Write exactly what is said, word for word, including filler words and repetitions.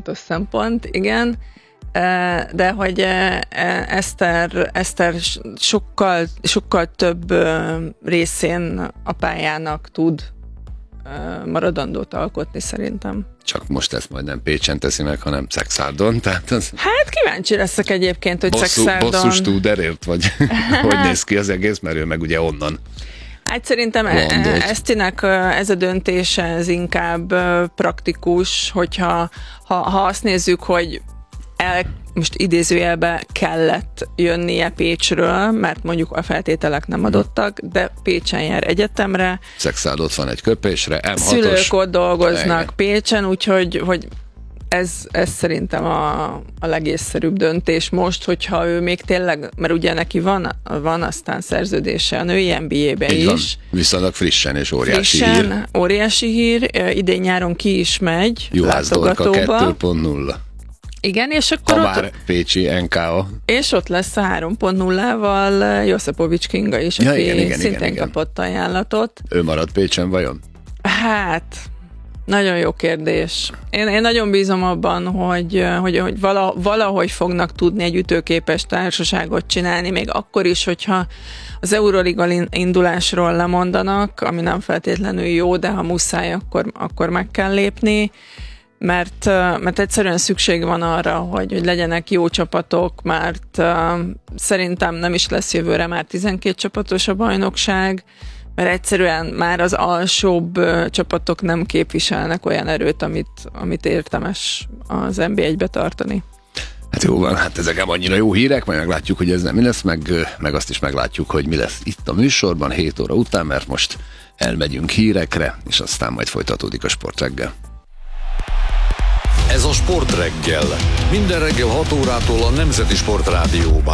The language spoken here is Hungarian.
fontos szempont, igen. De hogy Eszter, Eszter sokkal, sokkal több részén a pályának tud maradandót alkotni szerintem. Csak most ezt majd nem Pécsen teszi meg, hanem Szexárdon. Tehát az hát kíváncsi leszek egyébként, hogy bosszú, Szexárdon... Bosszus Studerért, vagy hogy néz ki az egész, mert ő meg ugye onnan. Hát szerintem Landolt. Esztinek ez a döntése, ez inkább praktikus, hogyha ha, ha azt nézzük, hogy el, most idézőjelbe kellett jönnie Pécsről, mert mondjuk a feltételek nem adottak, de Pécsen jár egyetemre. Szexárd ott van egy köpésre, em hatos. Szülők ott dolgoznak Enge. Pécsen, úgyhogy hogy ez, ez szerintem a, a legészszerűbb döntés most, hogyha ő még tényleg, mert ugye neki van, van aztán szerződése a női en bé á-be is. Van. Viszonylag frissen és óriási frissen, hír. óriási hír. Idén nyáron ki is megy Juhász Dorka látogatóba. kettő pont nulla. Igen, és akkor Ha ott, már pécsi en ká o. és ott lesz a három pont nullával Josipovics Kinga is, Ja, aki igen, igen, szintén igen, igen. kapott ajánlatot. Ő marad Pécsen vajon? Hát, nagyon jó kérdés. Én, én nagyon bízom abban, hogy, hogy, hogy vala, valahogy fognak tudni egy ütőképes társaságot csinálni, még akkor is, hogyha az Euroliga indulásról lemondanak, ami nem feltétlenül jó, de ha muszáj, akkor, akkor meg kell lépni. Mert, mert egyszerűen szükség van arra, hogy, hogy legyenek jó csapatok, mert uh, szerintem nem is lesz jövőre már tizenkét csapatos a bajnokság, mert egyszerűen már az alsóbb uh, csapatok nem képviselnek olyan erőt, amit, amit érdemes az en bé egybe tartani. Hát jó van, hát ezek nem annyira jó hírek, majd meglátjuk, hogy ez nem mi lesz, meg, meg azt is meglátjuk, hogy mi lesz itt a műsorban hét óra után, mert most elmegyünk hírekre, és aztán majd folytatódik a Sportreggel. Ez a Sportreggel. Minden reggel hat órától a Nemzeti Sportrádióban.